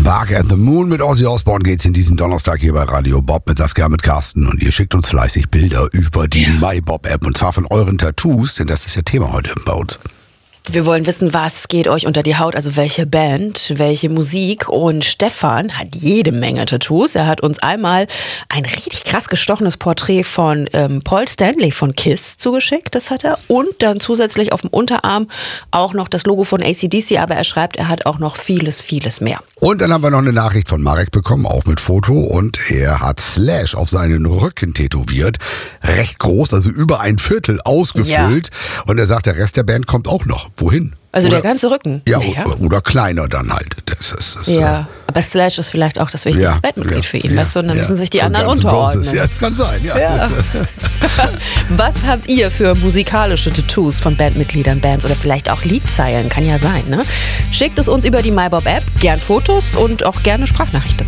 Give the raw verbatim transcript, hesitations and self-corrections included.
Bark at the Moon mit Ozzy Osbourne geht's in diesen Donnerstag hier bei Radio Bob mit Saskia, mit Carsten. Und ihr schickt uns fleißig Bilder über die ja. MyBob-App und zwar von euren Tattoos, denn das ist ja Thema heute bei uns. Wir wollen wissen, was geht euch unter die Haut, also welche Band, welche Musik. Und Stefan hat jede Menge Tattoos. Er hat uns einmal ein richtig krass gestochenes Porträt von ähm, Paul Stanley von Kiss zugeschickt, das hat er. Und dann zusätzlich auf dem Unterarm auch noch das Logo von A C D C, aber er schreibt, er hat auch noch vieles, vieles mehr. Und dann haben wir noch eine Nachricht von Marek bekommen, auch mit Foto. Und er hat Slash auf seinen Rücken tätowiert. Recht groß, also über ein Viertel ausgefüllt. Ja. Und er sagt, der Rest der Band kommt auch noch. Wohin? Also oder, der ganze Rücken? Ja, naja. oder, oder kleiner dann halt. Das ist, das ja, aber Slash ist vielleicht auch das wichtigste ja, Bandmitglied ja, für ihn. Ja, weißt du? Und dann ja, müssen sich die so anderen Guns N' unterordnen. Roses. Ja, das kann sein. Ja. Ja. Was habt ihr für musikalische Tattoos von Bandmitgliedern, Bands oder vielleicht auch Liedzeilen? Kann ja sein, ne? Schickt es uns über die MyBob-App. Gern Fotos und auch gerne Sprachnachrichten.